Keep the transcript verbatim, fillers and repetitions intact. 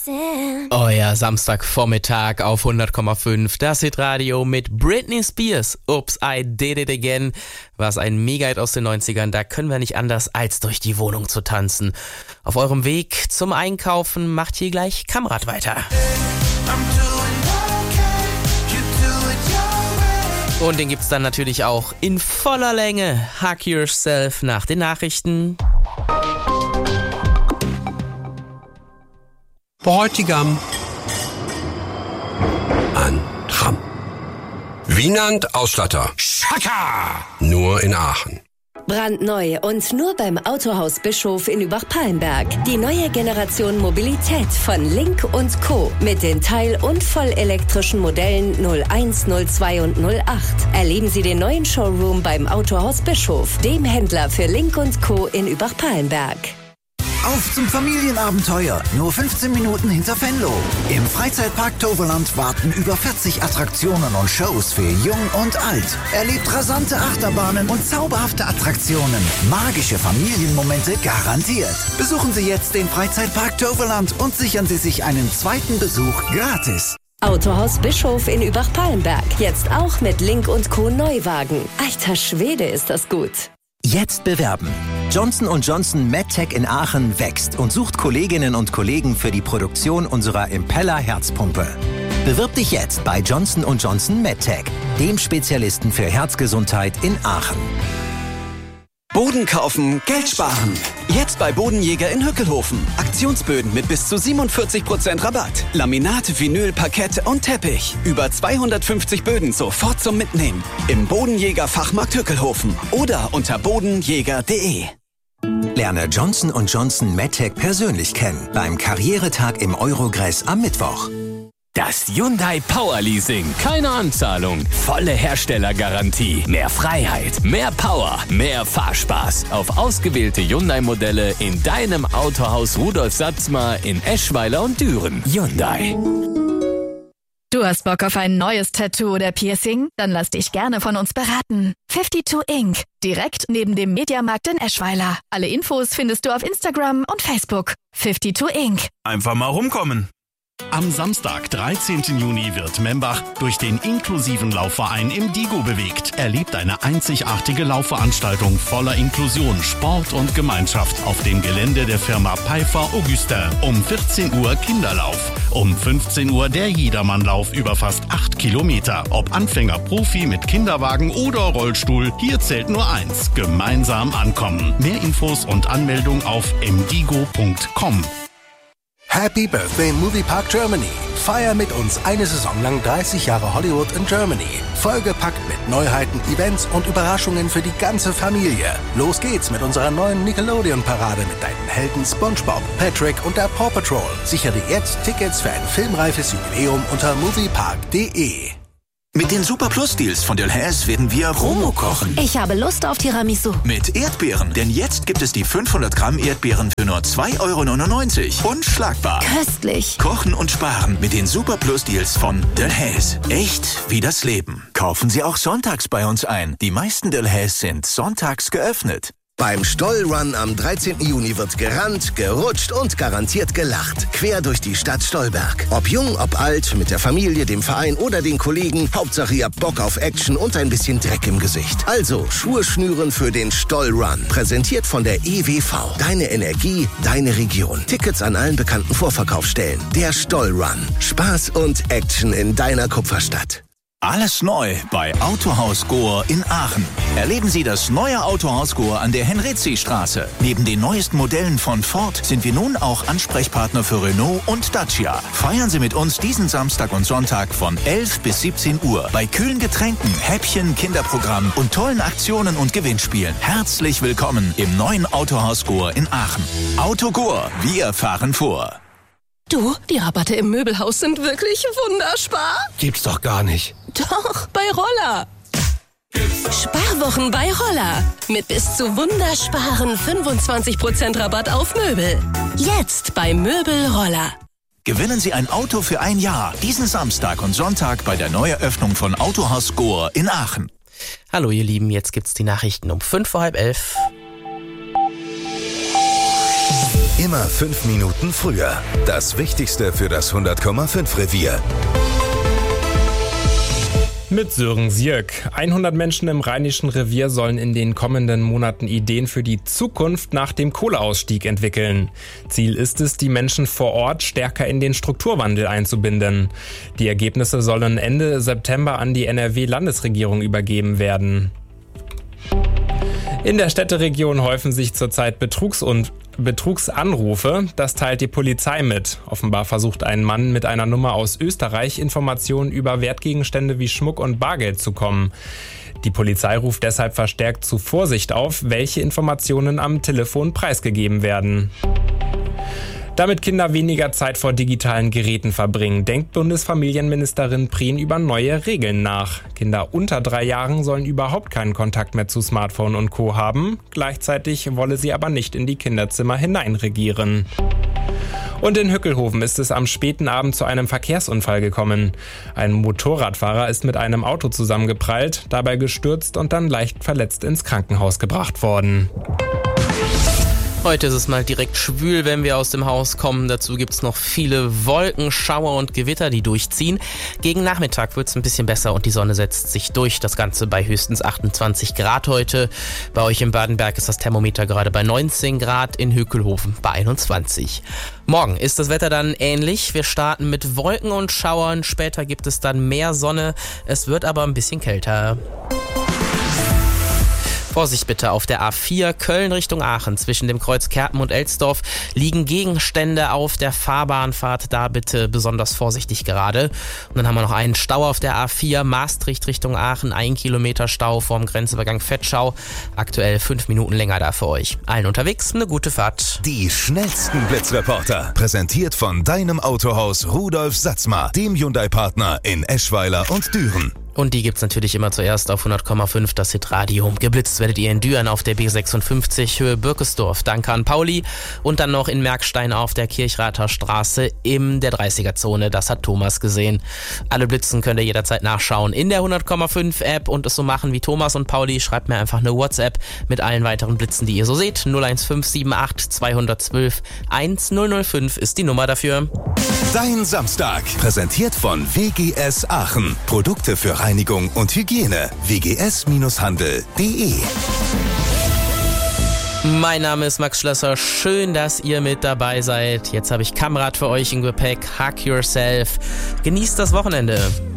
Euer Samstagvormittag auf hundert Komma fünf, das Hitradio mit Britney Spears. Oops, I did it again. Was ein Mega-Hit aus den neunzigern, da können wir nicht anders, als durch die Wohnung zu tanzen. Auf eurem Weg zum Einkaufen macht hier gleich Kamrat weiter. Und den gibt's dann natürlich auch in voller Länge. Hug Yourself nach den Nachrichten. Bräutigam an Tram. Wienand Ausstatter. Schaka! Nur in Aachen. Brandneu und nur beim Autohaus Bischof in Übach-Palenberg. Die neue Generation Mobilität von Link und Co. mit den teil- und vollelektrischen Modellen null eins, null zwei und null acht. Erleben Sie den neuen Showroom beim Autohaus Bischof, dem Händler für Link und Co. in Übach-Palenberg. Auf zum Familienabenteuer, nur fünfzehn Minuten hinter Venlo. Im Freizeitpark Toverland warten über vierzig Attraktionen und Shows für Jung und Alt. Erlebt rasante Achterbahnen und zauberhafte Attraktionen. Magische Familienmomente garantiert. Besuchen Sie jetzt den Freizeitpark Toverland und sichern Sie sich einen zweiten Besuch gratis. Autohaus Bischof in Übach-Palenberg. Jetzt auch mit Link und Co. Neuwagen. Alter Schwede, ist das gut. Jetzt bewerben. Johnson und Johnson MedTech in Aachen wächst und sucht Kolleginnen und Kollegen für die Produktion unserer Impeller Herzpumpe. Bewirb dich jetzt bei Johnson und Johnson MedTech, dem Spezialisten für Herzgesundheit in Aachen. Boden kaufen, Geld sparen. Jetzt bei Bodenjäger in Hückelhofen. Aktionsböden mit bis zu siebenundvierzig Prozent Rabatt. Laminat, Vinyl, Parkett und Teppich. Über zweihundertfünfzig Böden sofort zum Mitnehmen. Im Bodenjäger Fachmarkt Hückelhofen oder unter bodenjäger punkt de. Lerne Johnson und Johnson MedTech persönlich kennen beim Karrieretag im Eurogress am Mittwoch. Das Hyundai Power Leasing. Keine Anzahlung. Volle Herstellergarantie. Mehr Freiheit. Mehr Power. Mehr Fahrspaß. Auf ausgewählte Hyundai-Modelle in deinem Autohaus Rudolf Satzmar in Eschweiler und Düren. Hyundai. Du hast Bock auf ein neues Tattoo oder Piercing? Dann lass dich gerne von uns beraten. zweiundfünfzig Ink. Direkt neben dem Mediamarkt in Eschweiler. Alle Infos findest du auf Instagram und Facebook. zweiundfünfzig Ink. Einfach mal rumkommen. Am Samstag, dreizehnten Juni, wird Membach durch den inklusiven Laufverein im Digo bewegt. Erlebt eine einzigartige Laufveranstaltung voller Inklusion, Sport und Gemeinschaft auf dem Gelände der Firma Pfeiffer Augustin. Um vierzehn Uhr Kinderlauf. Um fünfzehn Uhr der Jedermannlauf über fast acht Kilometer. Ob Anfänger, Profi mit Kinderwagen oder Rollstuhl, hier zählt nur eins: gemeinsam ankommen. Mehr Infos und Anmeldung auf m digo punkt com. Happy Birthday Moviepark Germany. Feier mit uns eine Saison lang dreißig Jahre Hollywood in Germany. Vollgepackt mit Neuheiten, Events und Überraschungen für die ganze Familie. Los geht's mit unserer neuen Nickelodeon-Parade mit deinen Helden SpongeBob, Patrick und der Paw Patrol. Sichere dir jetzt Tickets für ein filmreifes Jubiläum unter moviepark punkt de. Mit den Super Plus Deals von Delhaize werden wir Promo kochen. Ich habe Lust auf Tiramisu. Mit Erdbeeren, denn jetzt gibt es die fünfhundert Gramm Erdbeeren für nur zwei Euro neunundneunzig. Unschlagbar. Köstlich. Kochen und sparen mit den Super Plus Deals von Delhaize. Echt wie das Leben. Kaufen Sie auch sonntags bei uns ein. Die meisten Delhaize sind sonntags geöffnet. Beim Stollrun am dreizehnten Juni wird gerannt, gerutscht und garantiert gelacht. Quer durch die Stadt Stolberg. Ob jung, ob alt, mit der Familie, dem Verein oder den Kollegen. Hauptsache ihr habt Bock auf Action und ein bisschen Dreck im Gesicht. Also Schuhe schnüren für den Stollrun. Präsentiert von der E W V. Deine Energie, deine Region. Tickets an allen bekannten Vorverkaufsstellen. Der Stollrun. Spaß und Action in deiner Kupferstadt. Alles neu bei Autohaus Gohr in Aachen. Erleben Sie das neue Autohaus Gohr an der Henrizi-Straße. Neben den neuesten Modellen von Ford sind wir nun auch Ansprechpartner für Renault und Dacia. Feiern Sie mit uns diesen Samstag und Sonntag von elf bis siebzehn Uhr bei kühlen Getränken, Häppchen, Kinderprogramm und tollen Aktionen und Gewinnspielen. Herzlich willkommen im neuen Autohaus Gohr in Aachen. Auto Gohr, wir fahren vor. Du, die Rabatte im Möbelhaus sind wirklich wunderspar. Gibt's doch gar nicht. Doch, bei Roller. Sparwochen bei Roller. Mit bis zu wundersparen fünfundzwanzig Prozent Rabatt auf Möbel. Jetzt bei Möbel Roller. Gewinnen Sie ein Auto für ein Jahr. Diesen Samstag und Sonntag bei der Neueröffnung von Autohaus Gohr in Aachen. Hallo ihr Lieben, jetzt gibt's die Nachrichten um fünf vor halb elf. Immer fünf Minuten früher. Das Wichtigste für das hundert Komma fünf Revier. Mit Sören Sierk. hundert Menschen im Rheinischen Revier sollen in den kommenden Monaten Ideen für die Zukunft nach dem Kohleausstieg entwickeln. Ziel ist es, die Menschen vor Ort stärker in den Strukturwandel einzubinden. Die Ergebnisse sollen Ende September an die N R W-Landesregierung übergeben werden. In der Städteregion häufen sich zurzeit Betrugs- und Betrugsanrufe. Das teilt die Polizei mit. Offenbar versucht ein Mann mit einer Nummer aus Österreich Informationen über Wertgegenstände wie Schmuck und Bargeld zu kommen. Die Polizei ruft deshalb verstärkt zu Vorsicht auf, welche Informationen am Telefon preisgegeben werden. Damit Kinder weniger Zeit vor digitalen Geräten verbringen, denkt Bundesfamilienministerin Prien über neue Regeln nach. Kinder unter drei Jahren sollen überhaupt keinen Kontakt mehr zu Smartphone und Co. haben. Gleichzeitig wolle sie aber nicht in die Kinderzimmer hineinregieren. Und in Hückelhoven ist es am späten Abend zu einem Verkehrsunfall gekommen. Ein Motorradfahrer ist mit einem Auto zusammengeprallt, dabei gestürzt und dann leicht verletzt ins Krankenhaus gebracht worden. Heute ist es mal direkt schwül, wenn wir aus dem Haus kommen. Dazu gibt's noch viele Wolken, Schauer und Gewitter, die durchziehen. Gegen Nachmittag wird's ein bisschen besser und die Sonne setzt sich durch. Das Ganze bei höchstens achtundzwanzig Grad heute. Bei euch in Badenberg ist das Thermometer gerade bei neunzehn Grad, in Hückelhoven bei einundzwanzig. Morgen ist das Wetter dann ähnlich. Wir starten mit Wolken und Schauern. Später gibt es dann mehr Sonne. Es wird aber ein bisschen kälter. Vorsicht bitte, auf der A vier Köln Richtung Aachen zwischen dem Kreuz Kerpen und Elsdorf liegen Gegenstände auf der Fahrbahnfahrt, da bitte besonders vorsichtig gerade. Und dann haben wir noch einen Stau auf der A vier Maastricht Richtung Aachen, ein Kilometer Stau vorm Grenzübergang Vetschau, aktuell fünf Minuten länger da für euch. Allen unterwegs eine gute Fahrt. Die schnellsten Blitzreporter, präsentiert von deinem Autohaus Rudolf Satzma, dem Hyundai-Partner in Eschweiler und Düren. Und die gibt's natürlich immer zuerst auf hundert Komma fünf, das Hitradio. Geblitzt werdet ihr in Düren auf der B sechsundfünfzig Höhe Birkesdorf. Danke an Pauli. Und dann noch in Merkstein auf der Kirchrather Straße in der dreißiger-Zone. Das hat Thomas gesehen. Alle Blitzen könnt ihr jederzeit nachschauen in der hundert Komma fünf App und es so machen wie Thomas und Pauli. Schreibt mir einfach eine WhatsApp mit allen weiteren Blitzen, die ihr so seht. null eins fünf sieben acht zwei eins zwei eins null null fünf ist die Nummer dafür. Dein Samstag, präsentiert von W G S Aachen. Produkte für Reinigung und Hygiene. w g s Handel punkt d e. Mein Name ist Max Schlösser. Schön, dass ihr mit dabei seid. Jetzt habe ich Kamerad für euch im Gepäck. Hug yourself. Genießt das Wochenende.